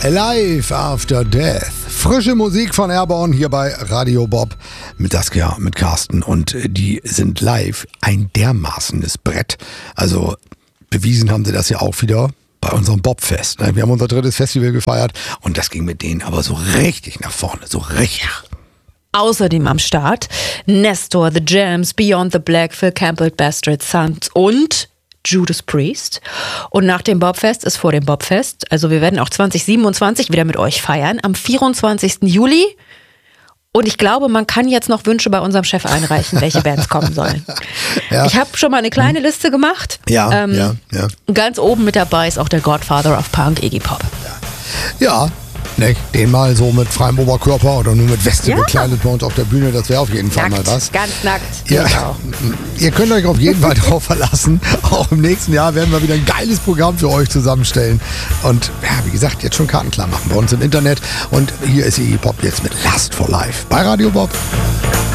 Alive After Death. Frische Musik von Airborne hier bei Radio Bob mit Saskia, mit Carsten. Und die sind live ein dermaßenes Brett. Also bewiesen haben sie das ja auch wieder bei unserem Bobfest. Wir haben unser 3. Festival gefeiert und das ging mit denen aber so richtig nach vorne. So richtig. Außerdem am Start Nestor, The Jams, Beyond the Black, Phil Campbell, Bastard Sons und Judas Priest. Und nach dem Bobfest ist vor dem Bobfest. Also wir werden auch 2027 wieder mit euch feiern. Am 24. Juli. Und ich glaube, man kann jetzt noch Wünsche bei unserem Chef einreichen, welche Bands kommen sollen. Ja. Ich habe schon mal eine kleine Liste gemacht. Ja. Ganz oben mit dabei ist auch der Godfather of Punk, Iggy Pop. Ja. Ne, den mal so mit freiem Oberkörper oder nur mit Weste bekleidet bei uns auf der Bühne, das wäre auf jeden Fall nackt, mal was. Ganz nackt. Ja, ihr könnt euch auf jeden Fall drauf verlassen. Auch im nächsten Jahr werden wir wieder ein geiles Programm für euch zusammenstellen. Und ja, wie gesagt, jetzt schon Karten klar machen bei uns im Internet. Und hier ist Iggy Pop jetzt mit Last for Life bei Radio Bob.